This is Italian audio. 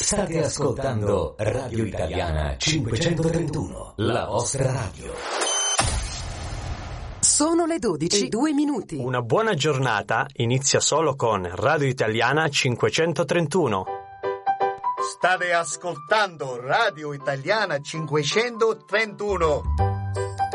State ascoltando Radio Italiana 531, la vostra radio. Sono le 12:02. Una buona giornata inizia solo con Radio Italiana 531. State ascoltando Radio Italiana 531.